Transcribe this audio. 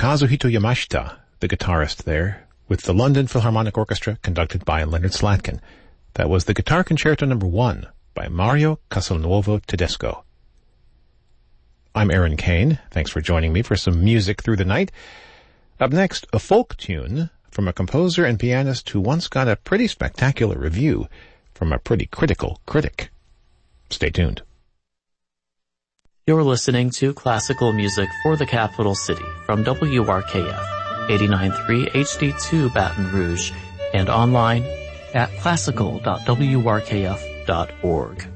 Kazuhito Yamashita, the guitarist there, with the London Philharmonic Orchestra conducted by Leonard Slatkin. That was the Guitar Concerto No. 1 by Mario Castelnuovo Tedesco. I'm Aaron Kane. Thanks for joining me for some music through the night. Up next, a folk tune from a composer and pianist who once got a pretty spectacular review from a pretty critical critic. Stay tuned. You're listening to classical music for the capital city from WRKF 89.3 HD2 Baton Rouge and online at classical.wrkf.org.